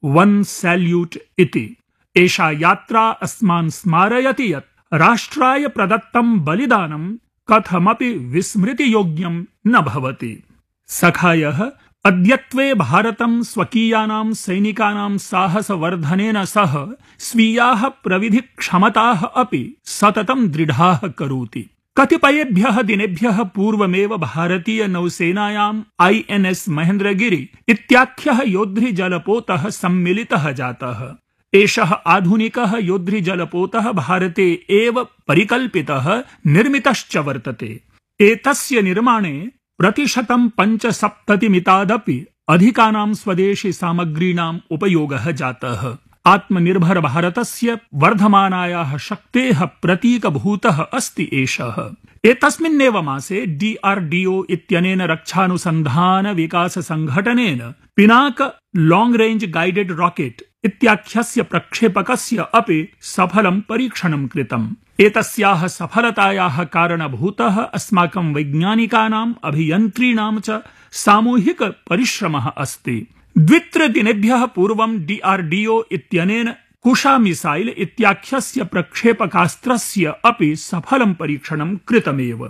One salute इति। एषा यात्रा अस्मान् स्मारयति यत् राष्ट्राय प्रदत्तं बलिदानं कथमपि विस्मृतियोग्यं न भवति। सखायः, अद्यत्वे भारतं स्वकीयानां सैनिकानां साहसवर्धनेन सह स्वीयाः प्रविधिक्षमताः अपि सततं दृढाः करोति। कतिपयेभ्यः दिनेभ्यः पूर्वमेव भारतीय नौसेनायाम् INS महेन्द्रगिरि इत्याख्यः योद्धृजलपोतः सम्मिलितः जातः। एषः आधुनिकः योद्धृजलपोतः भारते एव परिकल्पितः निर्मितश्च वर्तते। एतस्य निर्माणे प्रतिशतं 75% अधिकानां स्वदेशी सामग्रीणाम् उपयोगः जातः। आत्मनिर्भर भारतस्य वर्धमानायाः शक्तेः प्रतीकभूतः अस्ति एषः। एतस्मिन्नेव मासे DRDO इत्यनेन रक्षानुसन्धान विकास संघटनेन Pinaka long range guided rocket इत्याख्यस्य प्रक्षेपकस्य अपि सफलं परीक्षणं कृतम्। एतस्याः सफलतायाः कारणभूतः अस्माकं वैज्ञानिकानाम् अभियन्त्रीणां च सामूहिक परिश्रमः अस्ति। 2-3 दिनेभ्यः पूर्वं DRDO इत्यनेन कुशा मिसाइल इत्याख्यस्य प्रक्षेपकास्त्रस्य अपि सफलं परीक्षणं कृतमेव।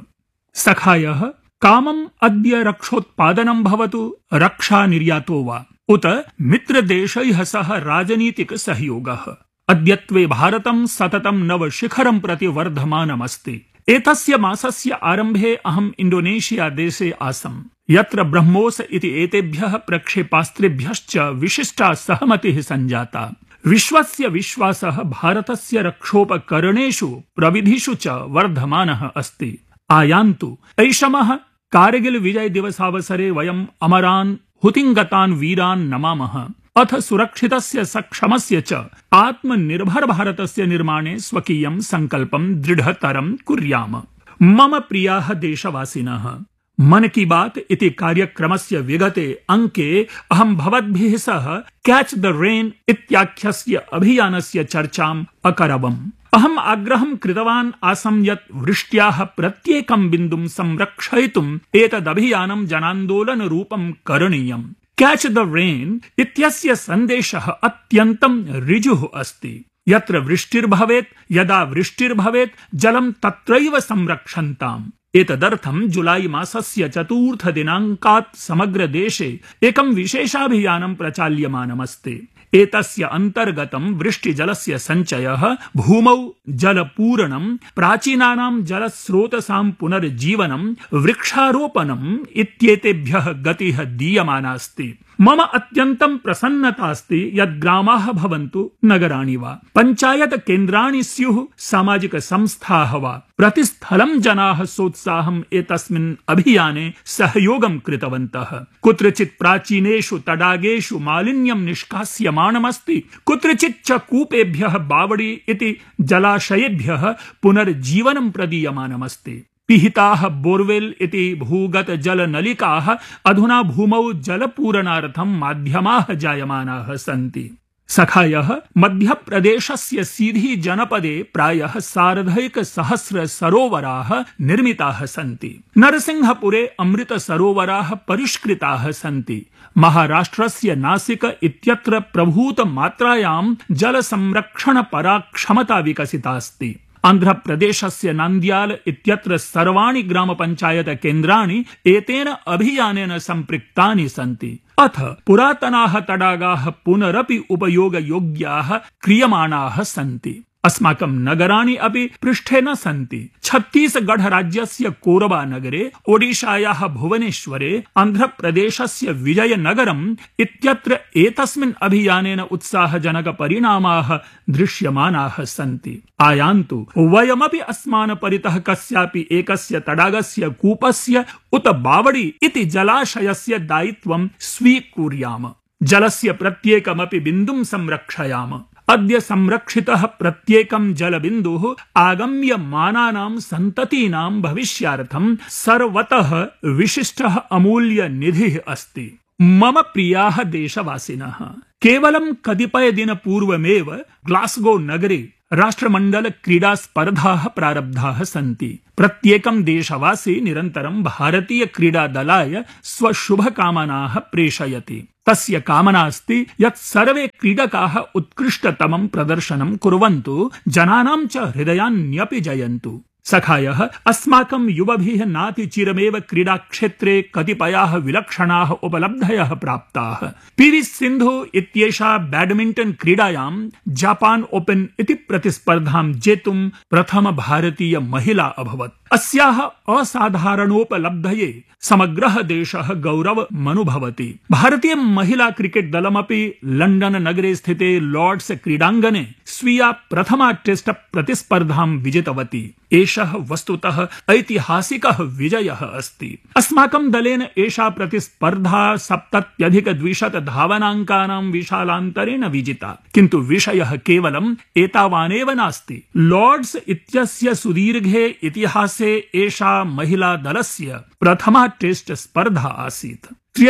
सखायः, कामम् अद्य रक्षोत्पादनं भवतु रक्षा निर्यातो वा उत मित्रदेशैः सह राजनीतिक सहयोगः। अद्यत्वे भारतं सततं नवशिखरं प्रति वर्धमानमस्ति। एतस्य मासस्य आरम्भे अहम् इण्डोनेशिया देशे आसम्, यत्र ब्रह्मोस इति एतेभ्यः प्रक्षेपास्त्रेभ्यश्च विशिष्टा सहमतिः सञ्जाता। विश्वस्य विश्वासः भारतस्य रक्षोपकरणेषु प्रविधिषु च वर्धमानः अस्ति। आयान्तु ऐषमः कारगिल विजय दिवसावसरे वयम् अमरान् हुतिङ्गतान् वीरान् नमामः, अथ सुरक्षितस्य सक्षमस्य च आत्मनिर्भर भारतस्य निर्माणे स्वकीयं संकल्पं दृढतरं कुर्याम। मम प्रियाः देशवासिनः, मन की बात इति कार्यक्रमस्य विगते अंके अहं भवद्भिः सह कैच द रेन इत्याख्यस्य अभियानस्य चर्चाम् अकरवम्। अहम् आग्रहं कृतवान् आसम् यत् वृष्ट्याः प्रत्येकं बिन्दुं संरक्षयितुम् एतदभियानं जनान्दोलनरूपं करणीयम्। कैच द रेन इत्यस्य सन्देशः अत्यन्तं ऋजुः अस्ति। यत्र वृष्टिर्भवेत्, यदा वृष्टिर्भवेत्, जलं तत्रैव संरक्षन्ताम्। एतदर्थं जुलाई मासस्य 4 दिनाङ्कात् समग्र देशे एकं विशेषाभियानं प्रचाल्यमानमस्ति। एतस्य अन्तर्गतं वृष्टिजलस्य सञ्चयः, भूमौ जलपूरणं, प्राचीनानां जलस्रोतसां पुनर्जीवनं, वृक्षारोपणम् इत्येतेभ्यः गतिः दीयमाना अस्ति। मम अत्यन्तं प्रसन्नता अस्ति यत् ग्रामाः भवन्तु नगराणि वा, पञ्चायत केन्द्राणि स्युः, सामाजिक संस्थाः वा, प्रतिस्थलं जनाः सोत्साहम् एतस्मिन् अभियाने सहयोगं कृतवन्तः। कुत्रचित् प्राचीनेषु तडागेषु मालिन्यं निष्कास्यमाणमस्ति, कुत्रचित् च कूपेभ्यः बावडी इति जलाशयेभ्यः पुनर्जीवनं प्रदीयमानमस्ति। पिहिताः बोर्वेल इति भूगत जलनलिकाः अधुना भूमौ जलपूरणार्थं माध्यमाः जायमानाः सन्ति। सखायः, मध्यप्रदेशस्य सीधी जनपदे प्रायः 1,500 सरोवराः निर्मिताः सन्ति। नरसिंहपुरे अमृत सरोवराः परिष्कृताः सन्ति। महाराष्ट्रस्य नासिक इत्यत्र प्रभूत मात्रायां जल संरक्षण पराक्षमता विकसिता अस्ति। आन्ध्रप्रदेशस्य नान्द्याल इत्यत्र सर्वाणि ग्रामपञ्चायत केन्द्राणि एतेन अभियानेन सम्पृक्तानि सन्ति। अथ पुरातनाः तडागाः पुनरपि उपयोगयोग्याः क्रियमाणाः सन्ति। अस्माकं नगराणि अपि पृष्ठे न सन्ति। छत्तीसगढ़ राज्यस्य कोरबा नगरे, ओडिशायाः भुवनेश्वरे, आन्ध्रप्रदेशस्य विजयनगरम् इत्यत्र एतस्मिन् अभियानेन उत्साहजनक परिणामाः दृश्यमानाः सन्ति। आयान्तु वयमपि अस्मान् परितः कस्यापि एकस्य तडागस्य, कूपस्य उत बावडी इति जलाशयस्य दायित्वं स्वीकुर्याम। जलस्य प्रत्येकमपि बिन्दुं संरक्षयाम। अद्य संरक्षितः प्रत्येकं जलबिन्दुः आगम्यमानानां सन्ततीनां भविष्यार्थं सर्वतः विशिष्टः अमूल्य निधिः अस्ति। मम प्रियाः देशवासिनः, केवलं कतिपयदिनपूर्वमेव ग्लास्गो नगरे राष्ट्रमण्डल क्रीडा स्पर्धाः प्रारब्धाः सन्ति। प्रत्येकं देशवासी निरन्तरं भारतीय क्रीडा दलाय स्वशुभकामनाः प्रेषयति। तस्य कामना अस्ति यत् सर्वे क्रीडकाः उत्कृष्टतमं प्रदर्शनं कुर्वन्तु, जनानां च हृदयान्यपि जयन्तु। सखायः अस्माकं युवभिः नातिचिरमेव क्रीडाक्षेत्रे कतिपयाः विलक्षणाः उपलब्धयः प्राप्ताः। पीवी सिन्धु इत्येषा बैडमिण्टन् क्रीडायां जापान ओपन इति प्रतिस्पर्धां जेतुं प्रथम भारतीय महिला अभवत्। अस्याः असाधारणोपलब्धये समग्रः देशः गौरवमनुभवति। भारतीय महिला क्रिकेट् दलमपि लण्डन नगरे स्थिते लॉर्ड्स क्रीडाङ्गणे स्वीया प्रथमा टेस्ट प्रतिस्पर्धां विजितवती। एषः वस्तुतः ऐतिहासिकः विजयः अस्ति। अस्माकं दलेन एषा प्रतिस्पर्धा 70+ धावनाङ्कानां विशालान्तरेण विजिता। किन्तु विषयः केवलम् एतावानेव नास्ति। लॉर्ड्स इत्यस्य सुदीर्घे इतिहासे एषा महिला दलस्य प्रथमा टेस्ट स्पर्धा आसीत्।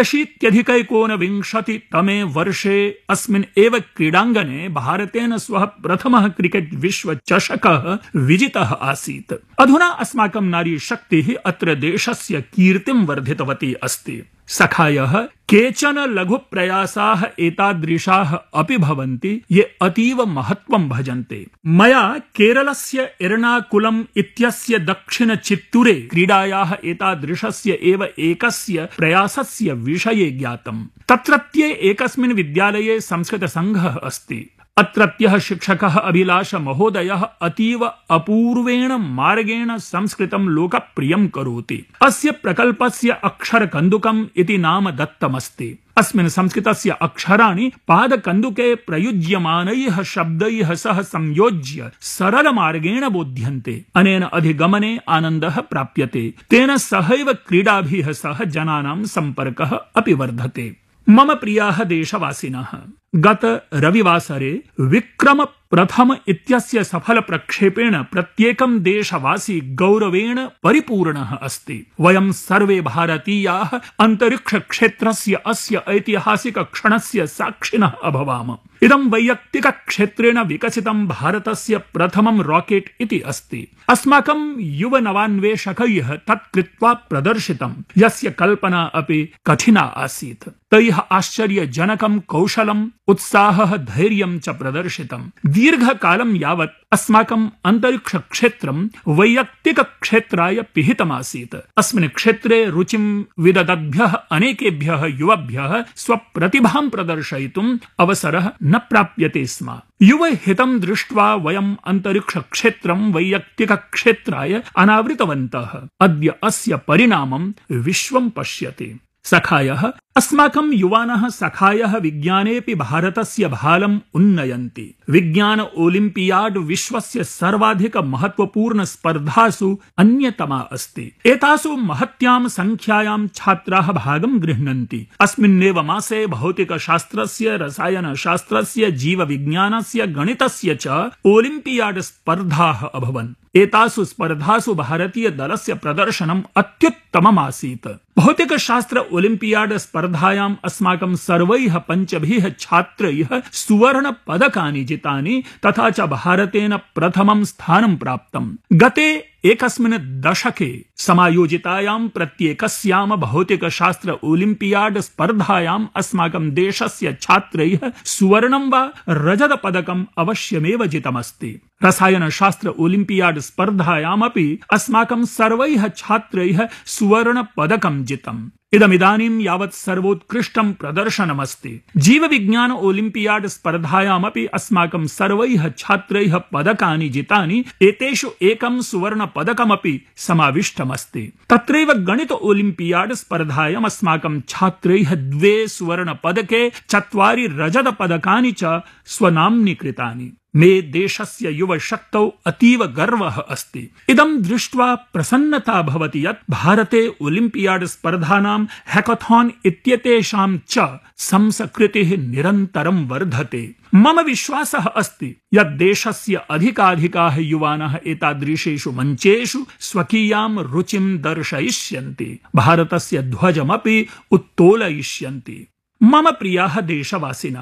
83 तमे वर्षे अस्मिन् एव क्रीडाङ्गणे भारतेन स्वः प्रथमः क्रिकेट् विश्व चषकः विजितः आसीत्। अधुना अस्माकं नारी शक्तिः अत्र देशस्य कीर्तिं वर्धितवती अस्ति। सखायः केचन लघु प्रयासाः एतादृशाः अपि भवन्ति ये अतीव महत्वं भजन्ते। मया केरलस्य एर्नाकुलम् इत्यस्य दक्षिण चित्तूरे क्रीडायाः एतादृशस्य एव एकस्य प्रयासस्य विषये ज्ञातम्। तत्रत्ये एकस्मिन् विद्यालये संस्कृत संघः अस्ति। अत्रत्यः शिक्षकः अभिलाष महोदयः अतीव अपूर्वेण मार्गेण संस्कृतं लोकप्रियं करोति। अस्य प्रकल्पस्य अक्षरकन्दुकम् इति नाम दत्तमस्ति। अस्मिन् संस्कृतस्य अक्षराणि पादकन्दुके प्रयुज्यमानैः शब्दैः सह संयोज्य सरलमार्गेण बोध्यन्ते। अनेन अधिगमने आनन्दः प्राप्यते। तेन सहैव क्रीडाभिः सह जनानां सम्पर्कः अपि वर्धते। मम प्रियाः देशवासिनः, गत रविवासरे विक्रम प्रथम इत्यस्य सफल प्रक्षेपेण प्रत्येकं देशवासी गौरवेण परिपूर्णः अस्ति। वयं सर्वे भारतीयाः अन्तरिक्ष क्षेत्रस्य अस्य ऐतिहासिक क्षणस्य साक्षिणः अभवाम। इदं वैयक्तिक क्षेत्रेण विकसितं भारतस्य प्रथमं रॉकेट् इति अस्ति। अस्माकं युव नवान्वेषकैः तत् कृत्वा प्रदर्शितं, यस्य कल्पना अपि कठिना आसीत्। तैः आश्चर्यजनकं कौशलम्, उत्साहः, धैर्यं च प्रदर्शितम्। दीर्घकालं यावत् अस्माकम् अन्तरिक्ष क्षेत्रं वैयक्तिक क्षेत्राय पिहितमासीत्। अस्मिन् क्षेत्रे रुचिं विददद्भ्यः अनेकेभ्यः युवभ्यः स्वप्रतिभां प्रदर्शयितुम् अवसरः न प्राप्यते स्म। युवहितं दृष्ट्वा वयम् अन्तरिक्ष क्षेत्रं वैयक्तिक क्षेत्राय अनावृतवन्तः। अद्य अस्य परिणामं विश्वं पश्यति। सखायः, अस्माकं युवानः सखायः विज्ञानेऽपि भारतस्य भालम् उन्नयन्ति। विज्ञान ओलिम्पियाड् विश्वस्य सर्वाधिक महत्वपूर्ण स्पर्धासु अन्यतमा अस्ति। एतासु महत्यां संख्यायां छात्राः भागं गृह्णन्ति। अस्मिन्नेव मासे भौतिकशास्त्रस्य, रसायनशास्त्रस्य, जीवविज्ञानस्य, गणितस्य च ओलिम्पियाड् स्पर्धाः अभवन्। एतासु स्पर्धासु भारतीय दलस्य प्रदर्शनम् अत्युत्तममासीत्। भौतिकशास्त्र ओलिम्पियाड् स्पर्धायाम् अस्माकं सर्वैः 5 छात्रैः सुवर्ण पदकानि जितानि, तथा च भारतेन प्रथमं स्थानं प्राप्तम्। गते एकस्मिन् दशके समायोजितायां प्रत्येकस्यां भौतिकशास्त्र ओलिम्पियाड् स्पर्धायाम् अस्माकं देशस्य छात्रैः सुवर्णं वा रजत पदकम् अवश्यमेव जितमस्ति। रसायनशास्त्र ओलिम्पियाड् स्पर्धायामपि अस्माकं सर्वैः छात्रैः सुवर्ण पदकं जितम्। इदमिदानीं यावत् सर्वोत्कृष्टं प्रदर्शनमस्ति। जीवविज्ञान ओलिम्पियाड् स्पर्धायामपि अस्माकं सर्वैः छात्रैः पदकानि जितानि। एतेषु एकं सुवर्ण पदकमपि समाविष्टमस्ति। तत्रैव गणित ओलिम्पियाड् स्पर्धायाम् अस्माकं छात्रैः 2 सुवर्ण पदके 4 रजत पदकानि च स्वनाम्नि कृतानि। मे देशस्य युवशक्तौ अतीव गर्वः अस्ति। इदं दृष्ट्वा प्रसन्नता भवति यत् भारते ओलिम्पियाड् स्पर्धानां हैकाथॉन इत्येतेषां च संस्कृतिः निरन्तरं वर्धते। मम विश्वासः अस्ति यत् देशस्य अधिकाधिकाः युवानः एतादृशेषु मञ्चेषु स्वकीयां रुचिं दर्शयिष्यन्ति, भारतस्य ध्वजमपि उत्तोलयिष्यन्ति। मम प्रियाः देशवासिनः,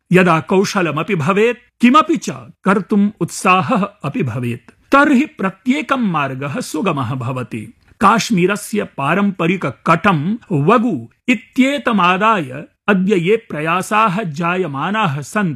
यदा कौशलमपि भवेत् किमपि च कर्तुम् उत्साहः अपि भवेत् तर्हि प्रत्येकं मार्गः सुगमः भवति। काश्मीरस्य पारम्परिककटं वगु इत्येतमादाय अद्य ये प्रयासाः जायमानाः सन्ति